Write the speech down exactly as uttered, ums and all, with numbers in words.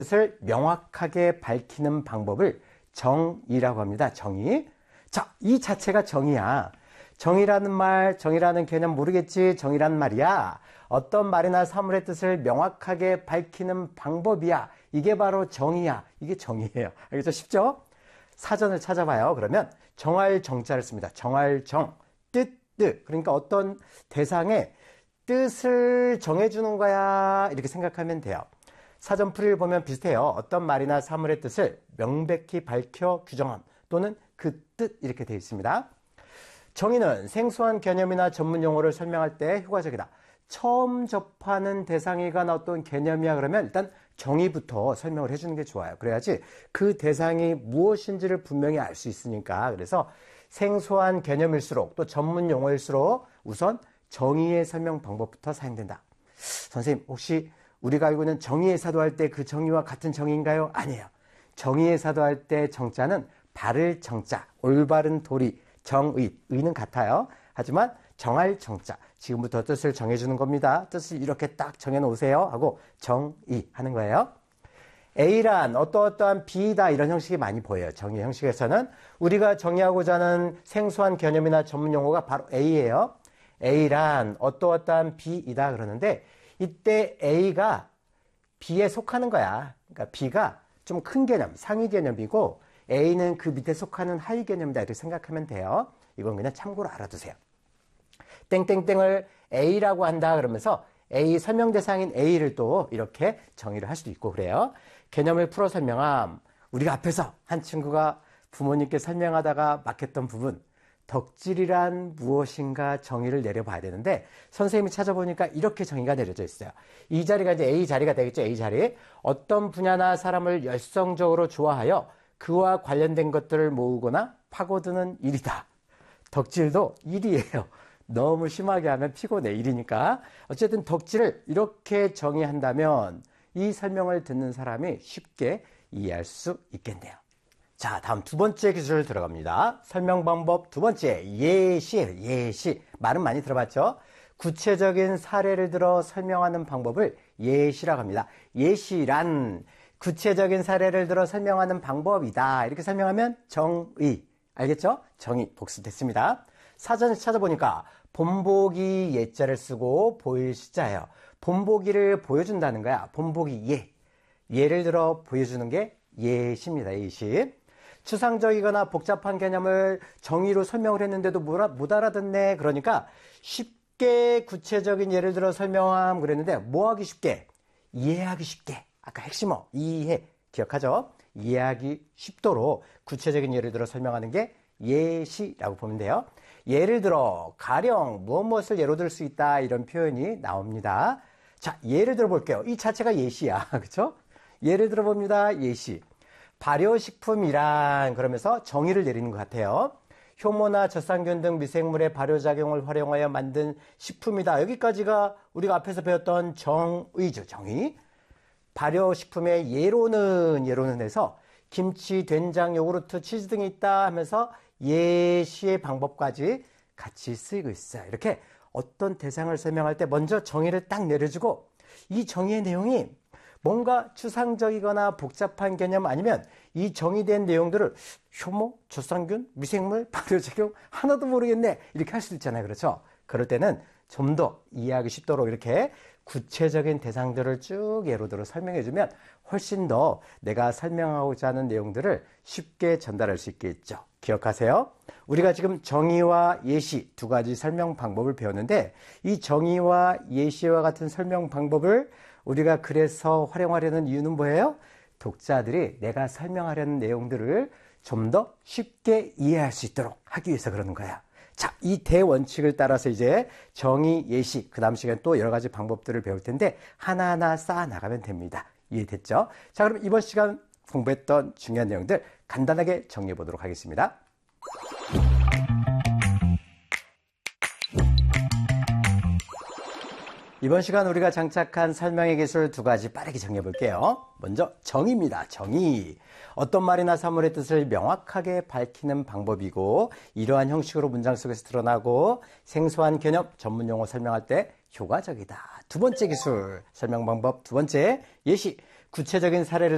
뜻을 명확하게 밝히는 방법을 정의라고 합니다. 정의. 자, 이 자체가 정의야. 정의라는 말, 정의라는 개념 모르겠지? 정의라는 말이야. 어떤 말이나 사물의 뜻을 명확하게 밝히는 방법이야. 이게 바로 정의야. 이게 정의예요. 알겠죠? 쉽죠? 사전을 찾아봐요. 그러면 정할 정자를 씁니다. 정할 정. 뜻, 뜻. 그러니까 어떤 대상의 뜻을 정해주는 거야. 이렇게 생각하면 돼요. 사전풀이를 보면 비슷해요. 어떤 말이나 사물의 뜻을 명백히 밝혀 규정함 또는 그 뜻 이렇게 되어 있습니다. 정의는 생소한 개념이나 전문 용어를 설명할 때 효과적이다. 처음 접하는 대상이가 어떤 개념이야 그러면 일단 정의부터 설명을 해주는 게 좋아요. 그래야지 그 대상이 무엇인지를 분명히 알 수 있으니까. 그래서 생소한 개념일수록 또 전문 용어일수록 우선 정의의 설명 방법부터 사용된다. 선생님 혹시 우리가 알고 있는 정의의 사도할 때 그 정의와 같은 정의인가요? 아니에요. 정의의 사도할 때 정자는 바를 정자, 올바른 도리, 정의, 의는 같아요. 하지만 정할 정자, 지금부터 뜻을 정해주는 겁니다. 뜻을 이렇게 딱 정해놓으세요 하고 정의 하는 거예요. A란 어떠어떠한 B다 이런 형식이 많이 보여요. 정의 형식에서는 우리가 정의하고자 하는 생소한 개념이나 전문 용어가 바로 A예요. A란 어떠어떠한 B이다 그러는데 이때 A가 B에 속하는 거야. 그러니까 B가 좀 큰 개념, 상위 개념이고 A는 그 밑에 속하는 하위 개념이다 이렇게 생각하면 돼요. 이건 그냥 참고로 알아두세요. 땡땡땡을 A라고 한다 그러면서 A 설명 대상인 A를 또 이렇게 정의를 할 수도 있고 그래요. 개념을 풀어 설명함. 우리가 앞에서 한 친구가 부모님께 설명하다가 막혔던 부분. 덕질이란 무엇인가 정의를 내려봐야 되는데 선생님이 찾아보니까 이렇게 정의가 내려져 있어요. 이 자리가 이제 A 자리가 되겠죠. A 자리. 어떤 분야나 사람을 열성적으로 좋아하여 그와 관련된 것들을 모으거나 파고드는 일이다. 덕질도 일이에요. 너무 심하게 하면 피곤해. 일이니까. 어쨌든 덕질을 이렇게 정의한다면 이 설명을 듣는 사람이 쉽게 이해할 수 있겠네요. 자, 다음 두 번째 기술 들어갑니다. 설명 방법 두 번째, 예시. 예시. 말은 많이 들어봤죠? 구체적인 사례를 들어 설명하는 방법을 예시라고 합니다. 예시란 구체적인 사례를 들어 설명하는 방법이다. 이렇게 설명하면 정의. 알겠죠? 정의. 복습됐습니다. 사전에 찾아보니까 본보기 예자를 쓰고 보일 시자예요. 본보기를 보여준다는 거야. 본보기 예. 예를 들어 보여주는 게 예시입니다. 예시. 추상적이거나 복잡한 개념을 정의로 설명을 했는데도 못 알아듣네. 그러니까 쉽게 구체적인 예를 들어 설명함 그랬는데 뭐 하기 쉽게? 이해하기 쉽게. 아까 핵심어 이해 기억하죠? 이해하기 쉽도록 구체적인 예를 들어 설명하는 게 예시라고 보면 돼요. 예를 들어 가령 무엇 무엇을 예로 들 수 있다 이런 표현이 나옵니다. 자, 예를 들어 볼게요. 이 자체가 예시야. 그렇죠? 예를 들어 봅니다. 예시. 발효식품이란 그러면서 정의를 내리는 것 같아요. 효모나 젖산균 등 미생물의 발효작용을 활용하여 만든 식품이다. 여기까지가 우리가 앞에서 배웠던 정의죠. 정의. 발효식품의 예로는 예로는 해서 김치, 된장, 요구르트, 치즈 등이 있다 하면서 예시의 방법까지 같이 쓰이고 있어요. 이렇게 어떤 대상을 설명할 때 먼저 정의를 딱 내려주고 이 정의의 내용이 뭔가 추상적이거나 복잡한 개념 아니면 이 정의된 내용들을 효모, 젖산균, 미생물, 발효작용 하나도 모르겠네 이렇게 할 수도 있잖아요. 그렇죠? 그럴 때는 좀 더 이해하기 쉽도록 이렇게 구체적인 대상들을 쭉 예로 들어 설명해주면 훨씬 더 내가 설명하고자 하는 내용들을 쉽게 전달할 수 있겠죠. 기억하세요. 우리가 지금 정의와 예시 두 가지 설명 방법을 배웠는데 이 정의와 예시와 같은 설명 방법을 우리가 그래서 활용하려는 이유는 뭐예요? 독자들이 내가 설명하려는 내용들을 좀 더 쉽게 이해할 수 있도록 하기 위해서 그러는 거야. 자, 이 대원칙을 따라서 이제 정의, 예시, 그 다음 시간에 또 여러 가지 방법들을 배울 텐데 하나하나 쌓아 나가면 됩니다. 이해됐죠? 자, 그럼 이번 시간 공부했던 중요한 내용들 간단하게 정리해 보도록 하겠습니다. 이번 시간 우리가 장착한 설명의 기술 두 가지 빠르게 정리해 볼게요. 먼저 정의입니다. 정의. 어떤 말이나 사물의 뜻을 명확하게 밝히는 방법이고 이러한 형식으로 문장 속에서 드러나고 생소한 개념, 전문 용어 설명할 때 효과적이다. 두 번째 기술, 설명 방법 두 번째, 예시. 구체적인 사례를